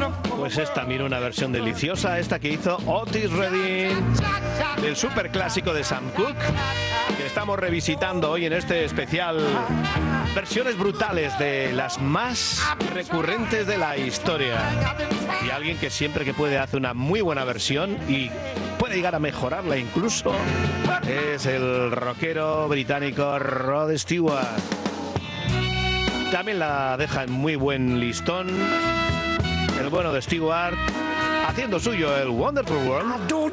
Pues es también una versión deliciosa, esta que hizo Otis Redding del superclásico de Sam Cooke, que estamos revisitando hoy en este especial. Versiones brutales de las más recurrentes de la historia. Y alguien que siempre que puede hace una muy buena versión y puede llegar a mejorarla incluso, es el rockero británico Rod Stewart. También la deja en muy buen listón el bueno de Stewart, haciendo suyo el Wonderful World.